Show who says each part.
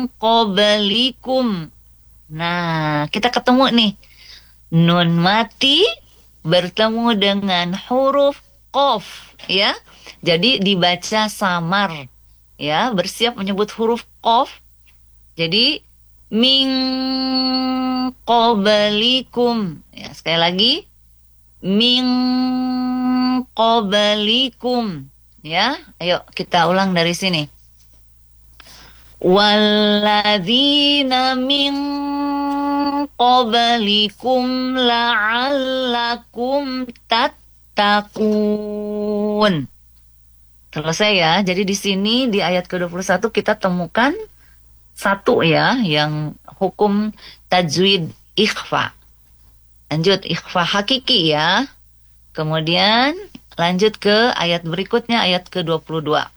Speaker 1: qablikum. Nah, kita ketemu nih. Nun mati bertemu dengan huruf qaf, ya. Jadi dibaca samar, ya, bersiap menyebut huruf qaf. Jadi min qablikum. Ya, sekali lagi min qablikum. Ya, ayo kita ulang dari sini. Walladzina min qablikum la'allakum tattaqun. Selesai ya. Jadi di sini di ayat ke-21 kita temukan satu ya yang hukum tajwid ikhfa. Lanjut ikhfa hakiki ya. Kemudian lanjut ke ayat berikutnya ayat ke-22.